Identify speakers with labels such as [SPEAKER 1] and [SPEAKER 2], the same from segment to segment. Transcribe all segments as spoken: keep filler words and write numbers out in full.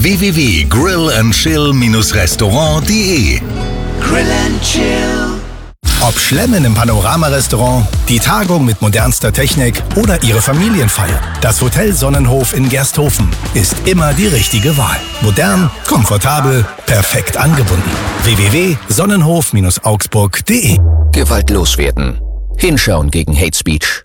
[SPEAKER 1] w w w punkt grill and chill restaurant punkt de.
[SPEAKER 2] Grill and Chill.
[SPEAKER 3] Ob Schlemmen im Panorama-Restaurant, die Tagung mit modernster Technik oder Ihre Familienfeier, das Hotel Sonnenhof in Gersthofen ist immer die richtige Wahl. Modern, komfortabel, perfekt angebunden. w w w punkt sonnenhof augsburg punkt de.
[SPEAKER 4] Gewaltlos werden. Hinschauen gegen Hate Speech.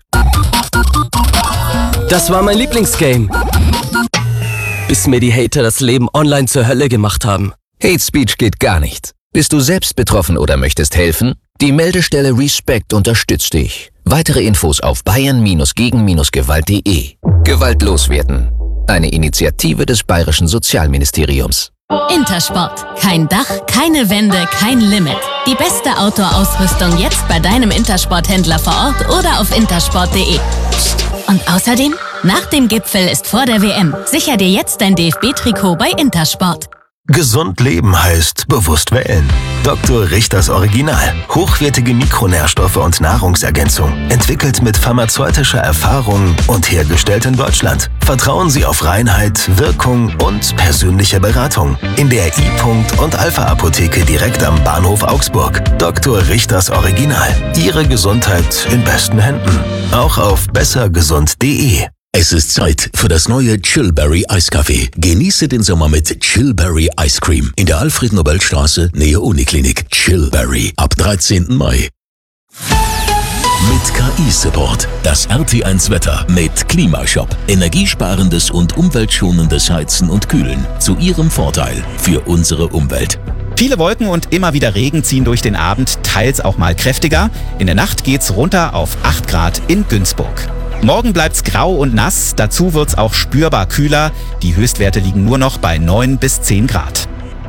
[SPEAKER 5] Das war mein Lieblingsgame. Bis mir die Hater das Leben online zur Hölle gemacht haben.
[SPEAKER 4] Hate Speech geht gar nicht. Bist du selbst betroffen oder möchtest helfen? Die Meldestelle Respect unterstützt dich. Weitere Infos auf bayern gegen gewalt punkt de. Gewaltlos werden. Eine Initiative des Bayerischen Sozialministeriums.
[SPEAKER 6] Intersport. Kein Dach, keine Wände, kein Limit. Die beste Outdoor-Ausrüstung jetzt bei deinem Intersport-Händler vor Ort oder auf intersport punkt de. Und außerdem, nach dem Gipfel ist vor der W M. Sicher dir jetzt dein D F B-Trikot bei Intersport.
[SPEAKER 7] Gesund leben heißt bewusst wählen. Doktor Richters Original. Hochwertige Mikronährstoffe und Nahrungsergänzung. Entwickelt mit pharmazeutischer Erfahrung und hergestellt in Deutschland. Vertrauen Sie auf Reinheit, Wirkung und persönliche Beratung. In der I-Punkt und Alpha-Apotheke direkt am Bahnhof Augsburg. Doktor Richters Original. Ihre Gesundheit in besten Händen. Auch auf bessergesund punkt de.
[SPEAKER 1] Es ist Zeit für das neue Chillberry Eiskaffee. Genieße den Sommer mit Chillberry Ice Cream in der Alfred-Nobel-Straße, Nähe Uniklinik. Chillberry ab dreizehnten Mai. Mit K I-Support. Das R T eins Wetter mit Klimashop. Energiesparendes und umweltschonendes Heizen und Kühlen. Zu Ihrem Vorteil für unsere Umwelt.
[SPEAKER 8] Viele Wolken und immer wieder Regen ziehen durch den Abend, teils auch mal kräftiger. In der Nacht geht's runter auf acht Grad in Günzburg. Morgen bleibt's grau und nass, dazu wird's auch spürbar kühler. Die Höchstwerte liegen nur noch bei neun bis zehn Grad.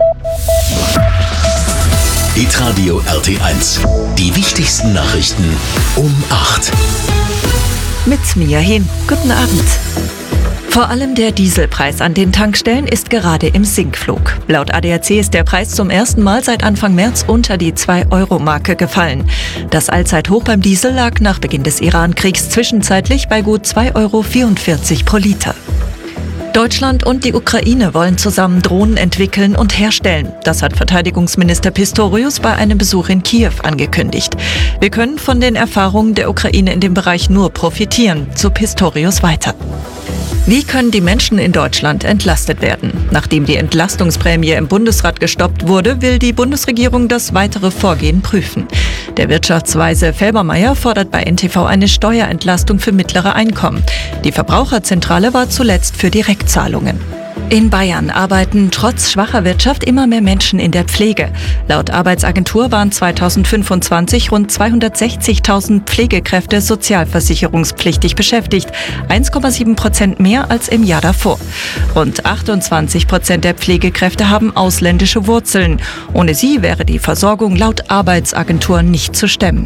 [SPEAKER 1] Hitradio R T eins. Die wichtigsten Nachrichten um acht.
[SPEAKER 9] Mit Mia Hin. Guten Abend. Vor allem der Dieselpreis an den Tankstellen ist gerade im Sinkflug. Laut A D A C ist der Preis zum ersten Mal seit Anfang März unter die zwei Euro Marke gefallen. Das Allzeithoch beim Diesel lag nach Beginn des Iran-Kriegs zwischenzeitlich bei gut zwei Euro vierundvierzig pro Liter. Deutschland und die Ukraine wollen zusammen Drohnen entwickeln und herstellen. Das hat Verteidigungsminister Pistorius bei einem Besuch in Kiew angekündigt. Wir können von den Erfahrungen der Ukraine in dem Bereich nur profitieren, so Pistorius weiter. Wie können die Menschen in Deutschland entlastet werden? Nachdem die Entlastungsprämie im Bundesrat gestoppt wurde, will die Bundesregierung das weitere Vorgehen prüfen. Der Wirtschaftsweise Felbermayr fordert bei N T V eine Steuerentlastung für mittlere Einkommen. Die Verbraucherzentrale war zuletzt für Direktzahlungen. In Bayern arbeiten trotz schwacher Wirtschaft immer mehr Menschen in der Pflege. Laut Arbeitsagentur waren zweitausendfünfundzwanzig rund zweihundertsechzigtausend Pflegekräfte sozialversicherungspflichtig beschäftigt, eins Komma sieben Prozent mehr als im Jahr davor. Rund achtundzwanzig Prozent der Pflegekräfte haben ausländische Wurzeln. Ohne sie wäre die Versorgung laut Arbeitsagentur nicht zu stemmen.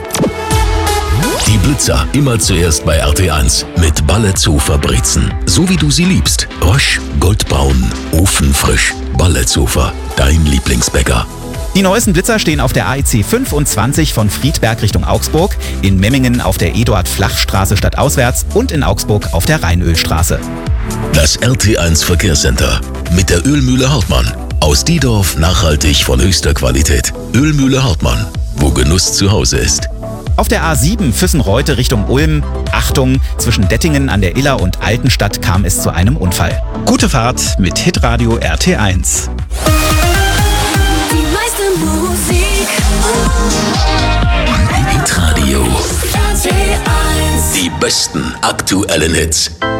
[SPEAKER 1] Die Blitzer immer zuerst bei R T eins mit Balletzofer Brezen. So wie du sie liebst. Rösch, goldbraun, ofenfrisch. Balletzofer, dein Lieblingsbäcker.
[SPEAKER 8] Die neuesten Blitzer stehen auf der A E C fünfundzwanzig von Friedberg Richtung Augsburg, in Memmingen auf der Eduard-Flach-Straße stadtauswärts und in Augsburg auf der Rheinölstraße.
[SPEAKER 1] Das R T eins Verkehrscenter mit der Ölmühle Hartmann. Aus Diedorf nachhaltig von höchster Qualität. Ölmühle Hartmann, wo Genuss zu Hause ist.
[SPEAKER 8] Auf der A sieben Füssen-Reute Richtung Ulm, Achtung, zwischen Dettingen an der Iller und Altenstadt kam es zu einem Unfall.
[SPEAKER 10] Gute Fahrt mit Hitradio R T eins.
[SPEAKER 2] Die meiste Musik.
[SPEAKER 1] Hitradio.
[SPEAKER 2] R T eins.
[SPEAKER 1] Die besten aktuellen Hits.